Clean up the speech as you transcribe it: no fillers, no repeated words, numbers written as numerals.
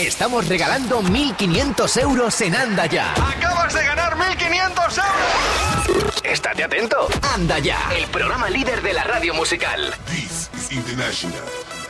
Estamos regalando 1.500 euros en Anda Ya. ¡Acabas de ganar 1.500 euros! Estate atento. Anda Ya, el programa líder de la radio musical. This is International.